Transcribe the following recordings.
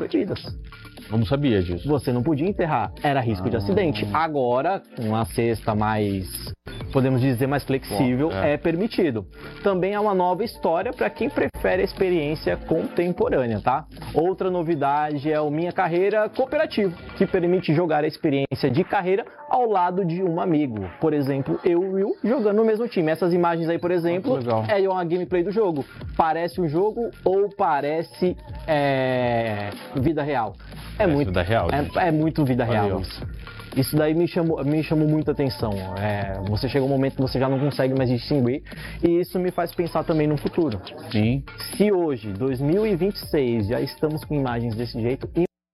proibidas. Eu não sabia disso. Você não podia enterrar, era risco de acidente. Agora, uma cesta mais, podemos dizer, mais flexível, é permitido. Também há uma nova história para quem prefere a experiência contemporânea, tá? Outra novidade é o Minha Carreira Cooperativo, que permite jogar a experiência de carreira ao lado de um amigo. Por exemplo, eu e o Will jogando no mesmo time. Essas imagens aí, por exemplo, é uma gameplay do jogo. Parece um jogo ou parece vida real? É muito vida real, é muito vida real isso. Isso daí me chamou muita atenção. Você chega um momento que você já não consegue mais distinguir, e isso me faz pensar também no futuro. Sim. Se hoje, 2026, já estamos com imagens desse jeito,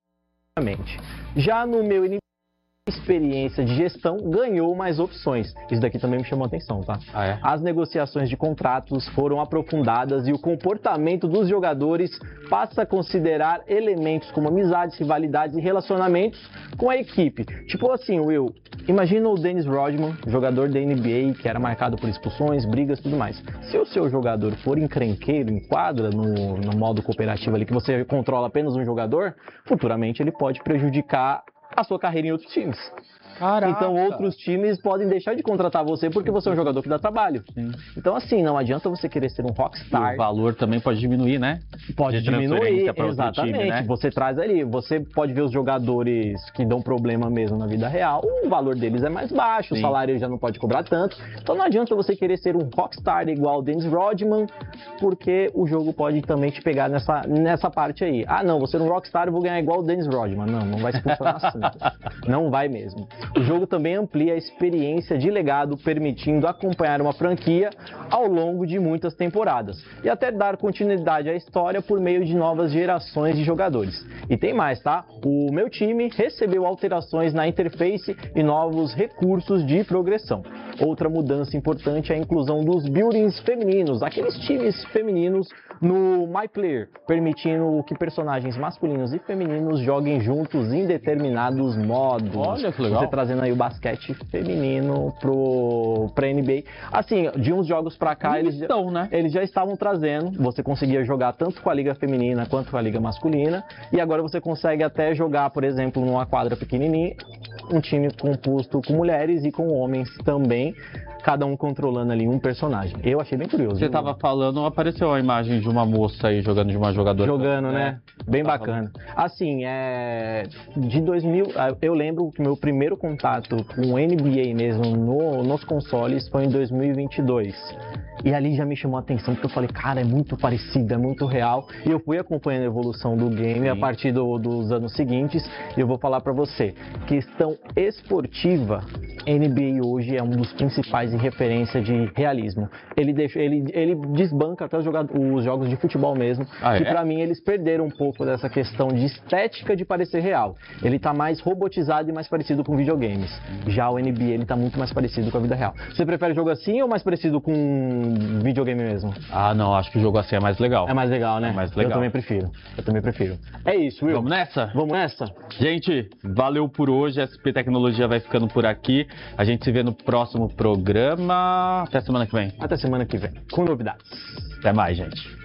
já no meu experiência de gestão ganhou mais opções. Isso daqui também me chamou a atenção, tá? As negociações de contratos foram aprofundadas e o comportamento dos jogadores passa a considerar elementos como amizades, rivalidades e relacionamentos com a equipe. Tipo assim, Will, imagina o Dennis Rodman, jogador da NBA, que era marcado por expulsões, brigas e tudo mais. Se o seu jogador for encrenqueiro, enquadra no modo cooperativo ali, que você controla apenas um jogador, futuramente ele pode prejudicar a sua carreira em outros times. Caraca. Então outros times podem deixar de contratar você porque você é um jogador que dá trabalho. Sim. Então assim, não adianta você querer ser um rockstar. E o valor também pode diminuir, né? Pode diminuir, exatamente. Time, né? Você traz ali, você pode ver os jogadores que dão problema mesmo na vida real, o valor deles é mais baixo, o salário já não pode cobrar tanto. Então não adianta você querer ser um rockstar igual o Dennis Rodman, porque o jogo pode também te pegar nessa parte aí. Ah não, você é um rockstar, eu vou ganhar igual o Dennis Rodman. Não vai funcionar assim. Não vai mesmo. O jogo também amplia a experiência de legado, permitindo acompanhar uma franquia ao longo de muitas temporadas e até dar continuidade à história por meio de novas gerações de jogadores. E tem mais, tá? O meu time recebeu alterações na interface e novos recursos de progressão. Outra mudança importante é a inclusão dos buildings femininos, aqueles times femininos no MyPlayer, permitindo que personagens masculinos e femininos joguem juntos em determinados modos. Olha que legal. Você trazendo aí o basquete feminino pra NBA. Assim, de uns jogos pra cá, eles já estavam trazendo. Você conseguia jogar tanto com a liga feminina quanto com a liga masculina. E agora você consegue até jogar, por exemplo, numa quadra pequenininha, um time composto com mulheres e com homens também, cada um controlando ali um personagem. Eu achei bem curioso. Você estava falando, apareceu a imagem de uma moça aí jogando, de uma jogadora. Jogando, né? Bem bacana. Assim, de 2000, eu lembro que meu primeiro contato com o NBA mesmo nos consoles foi em 2022. E ali já me chamou a atenção, porque eu falei, cara, é muito parecido, é muito real. E eu fui acompanhando a evolução do game a partir dos anos seguintes. E eu vou falar pra você, questão esportiva, NBA hoje é um dos principais em referência de realismo. Ele desbanca até os jogos de futebol mesmo, que pra mim eles perderam um pouco dessa questão de estética de parecer real. Ele tá mais robotizado e mais parecido com videogames. Já o NBA, ele tá muito mais parecido com a vida real. Você prefere jogo assim ou mais parecido com videogame mesmo? Ah, não, acho que o jogo assim é mais legal. É mais legal, né? É mais legal. Eu também prefiro. É isso, Will. Vamos nessa? Vamos nessa? Gente, valeu por hoje. A SP Tecnologia vai ficando por aqui. A gente se vê no próximo programa. Até semana que vem. Até semana que vem, com novidades. Até mais, gente.